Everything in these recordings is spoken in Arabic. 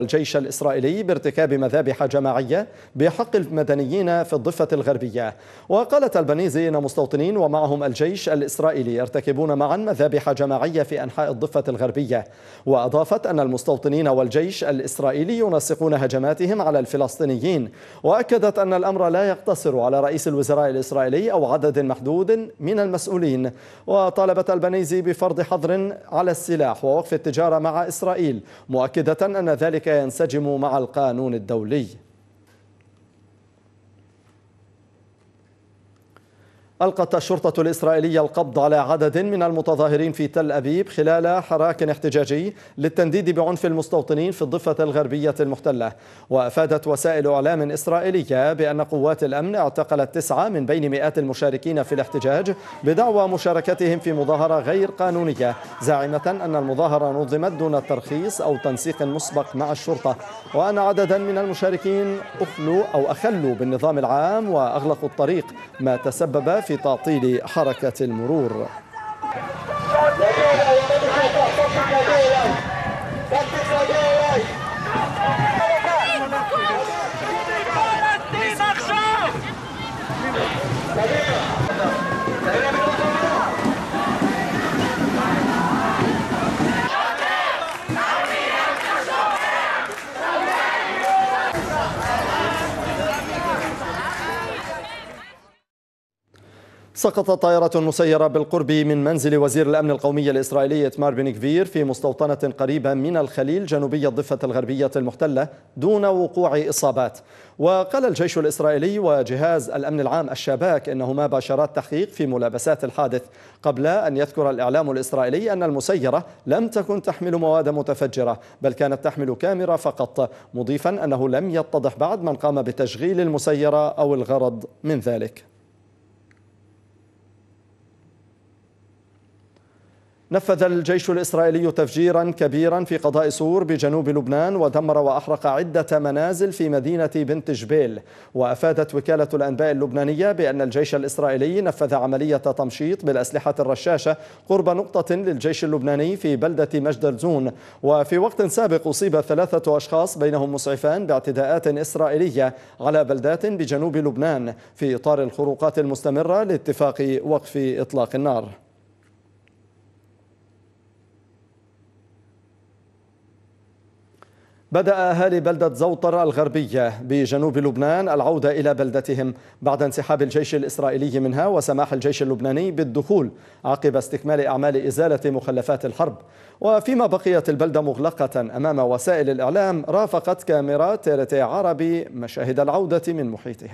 الجيش الإسرائيلي بارتكاب مذابح جماعية بحق المدنيين في الضفة الغربية. وقالت البنيزي إن مستوطنين ومعهم الجيش الإسرائيلي يرتكبون معا مذابح جماعية في أنحاء الضفة الغربية. وأضافت أن المستوطنين والجيش الإسرائيلي ينسقون هجماتهم على الفلسطينيين، وأكدت أن الأمر لا يقتصر على رئيس الوزراء الإسرائيلي أو عدد محدود من المسؤولين. وطالبت البنيزي بفرض حظر على السلاح ووقف التجارة مع إسرائيل، مؤكدة أن ذلك ينسجم مع القانون الدولي. ألقت الشرطة الإسرائيلية القبض على عدد من المتظاهرين في تل أبيب خلال حراك احتجاجي للتنديد بعنف المستوطنين في الضفة الغربية المحتلة. وأفادت وسائل إعلام إسرائيلية بأن قوات الأمن اعتقلت 9 من بين مئات المشاركين في الاحتجاج بدعوى مشاركتهم في مظاهرة غير قانونية، زاعمة أن المظاهرة نظمت دون ترخيص أو تنسيق مسبق مع الشرطة، وأن عددا من المشاركين أخلوا بالنظام العام وأغلقوا الطريق، ما تسبب في تعطيل حركة المرور. سقطت طائرة مسيرة بالقرب من منزل وزير الأمن القومي الإسرائيلي إتمار بن غفير في مستوطنة قريبة من الخليل جنوبي الضفة الغربية المحتلة دون وقوع إصابات. وقال الجيش الإسرائيلي وجهاز الأمن العام الشباك إنهما باشرات تحقيق في ملابسات الحادث، قبل أن يذكر الإعلام الإسرائيلي أن المسيرة لم تكن تحمل مواد متفجرة بل كانت تحمل كاميرا فقط، مضيفا أنه لم يتضح بعد من قام بتشغيل المسيرة أو الغرض من ذلك. نفذ الجيش الإسرائيلي تفجيرا كبيرا في قضاء سور بجنوب لبنان ودمر وأحرق عدة منازل في مدينة بنت جبيل. وأفادت وكالة الأنباء اللبنانية بأن الجيش الإسرائيلي نفذ عملية تمشيط بالأسلحة الرشاشة قرب نقطة للجيش اللبناني في بلدة مجدلزون. وفي وقت سابق أصيب 3 أشخاص بينهم مسعفان باعتداءات إسرائيلية على بلدات بجنوب لبنان في إطار الخروقات المستمرة لاتفاق وقف إطلاق النار. بدأ أهالي بلدة زوطر الغربية بجنوب لبنان العودة إلى بلدتهم بعد انسحاب الجيش الإسرائيلي منها وسماح الجيش اللبناني بالدخول عقب استكمال أعمال إزالة مخلفات الحرب. وفيما بقيت البلدة مغلقة أمام وسائل الإعلام، رافقت كاميرات TRT عربي مشاهد العودة من محيطها.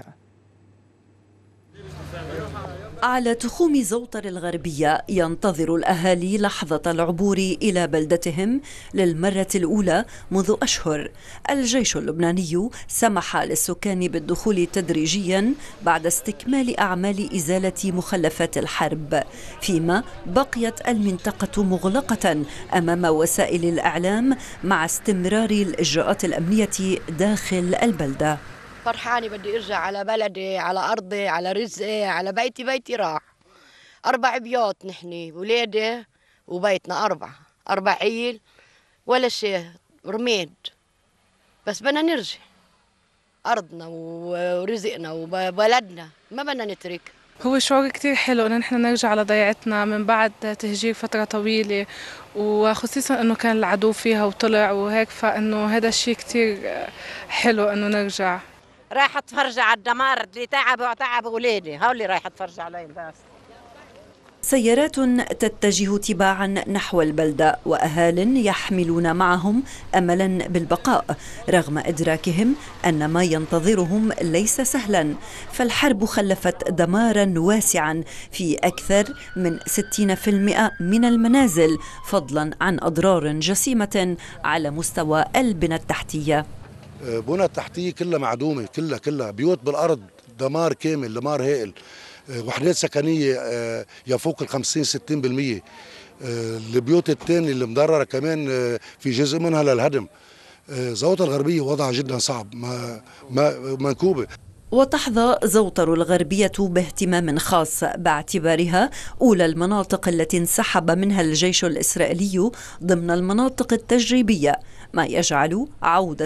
على تخوم زوطر الغربية ينتظر الأهالي لحظة العبور إلى بلدتهم للمرة الأولى منذ أشهر. الجيش اللبناني سمح للسكان بالدخول تدريجيا بعد استكمال أعمال إزالة مخلفات الحرب، فيما بقيت المنطقة مغلقة أمام وسائل الإعلام مع استمرار الإجراءات الأمنية داخل البلدة. فرحانة، بدي ارجع على بلدي، على ارضي، على رزقي، على بيتي. بيتي راح 4 بيوت، نحن ولادي وبيتنا 4 عيل ولا شيء، رميد. بس بدنا نرجع ارضنا ورزقنا وبلدنا، ما بدنا نترك. هو شعور كتير حلو انه نحن نرجع على ضيعتنا من بعد تهجير فترة طويلة، وخصيصا انه كان العدو فيها وطلع وهيك، فانه هذا الشيء كتير حلو انه نرجع. رايحة اتفرج على الدمار اللي تعب ولادي، هولي رايحة اتفرج عليهم بس. سيارات تتجه تباعا نحو البلدة وأهال يحملون معهم أملا بالبقاء رغم إدراكهم أن ما ينتظرهم ليس سهلا، فالحرب خلفت دمارا واسعا في أكثر من 60% من المنازل، فضلا عن أضرار جسيمة على مستوى البنى التحتية. بنى التحتية كلها معدومة، كلها بيوت بالأرض، دمار كامل، دمار هائل. وحدات سكنية يفوق 50-60%. البيوت الثانية اللي مضررة كمان في جزء منها للهدم. زوطة الغربية وضعها جدا صعب، منكوبة. وتحظى زوطر الغربية باهتمام خاص باعتبارها أولى المناطق التي انسحب منها الجيش الإسرائيلي ضمن المناطق التجريبية، ما يجعل عودة